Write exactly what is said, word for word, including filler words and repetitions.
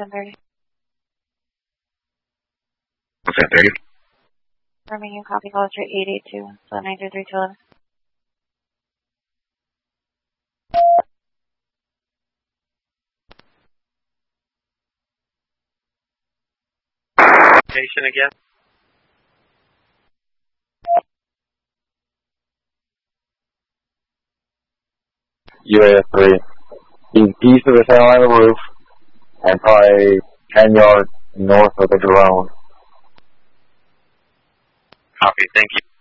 ten thirty. What's that, thirty? Birmingham, copy, call straight eight eight two, so nine three three two eleven. Station again? U A S three. He's east of the center line of the roof, and probably ten yards north of the drone. Copy, thank you.